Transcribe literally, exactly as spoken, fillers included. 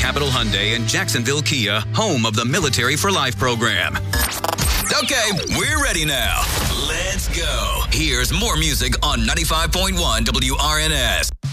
Capital Hyundai and Jacksonville Kia, home of the Military for Life program. Okay, we're ready now. Let's go. Here's more music on ninety-five point one W R N S.